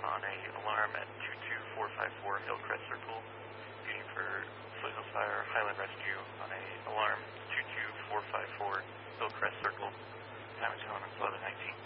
down on a alarm at 22454 Hillcrest Circle, shooting for Foothills Fire Highland Rescue on a alarm